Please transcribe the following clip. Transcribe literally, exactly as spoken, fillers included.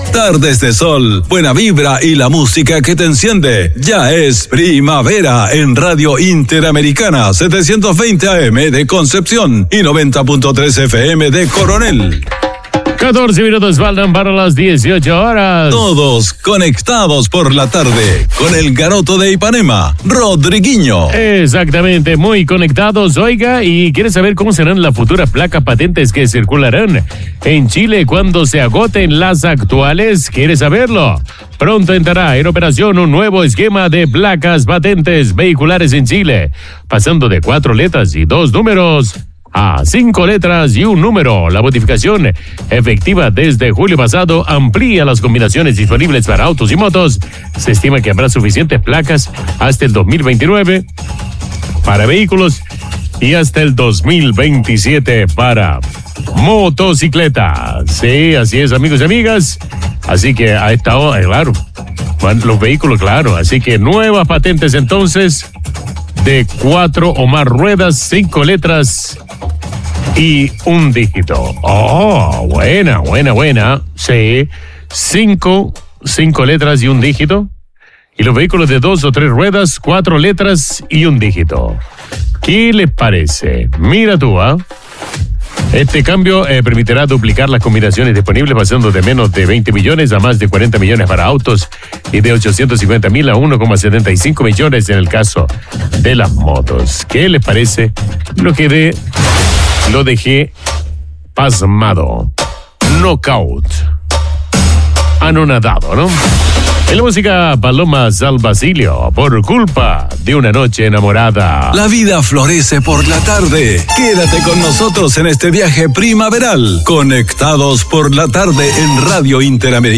Tardes de sol, buena vibra y la música que te enciende. Ya es primavera en Radio Interamericana, setecientos veinte A M de Concepción y noventa punto tres F M de Coronel. catorce minutos faltan para las dieciocho horas. Todos conectados por la tarde con el garoto de Ipanema, Rodriguinho. Exactamente, muy conectados, oiga, y ¿quiere saber cómo serán las futuras placas patentes que circularán en Chile cuando se agoten las actuales? ¿Quiere saberlo? Pronto entrará en operación un nuevo esquema de placas patentes vehiculares en Chile, pasando de cuatro letras y dos números a cinco letras y un número. La modificación, efectiva desde julio pasado, amplía las combinaciones disponibles para autos y motos. Se estima que habrá suficientes placas hasta el dos mil veintinueve para vehículos y hasta el dos mil veintisiete para motocicletas. Sí, así es, amigos y amigas. Así que a esta hora, claro, los vehículos, claro. Así que nuevas patentes entonces de cuatro o más ruedas, cinco letras y un dígito. Oh, buena, buena, buena. Sí, cinco, cinco letras y un dígito. Y los vehículos de dos o tres ruedas, cuatro letras y un dígito. ¿Qué les parece? Mira tú, ¿ah? ¿eh? Este cambio eh, permitirá duplicar las combinaciones disponibles, pasando de menos de veinte millones a más de cuarenta millones para autos y de ochocientos cincuenta mil a uno coma setenta y cinco millones en el caso de las motos. ¿Qué les parece? Lo quedé, lo dejé pasmado, knockout, anonadado, ¿no? En la música, Paloma San Basilio, por culpa de una noche enamorada. La vida florece por la tarde. Quédate con nosotros en este viaje primaveral. Conectados por la tarde en Radio Interamericana.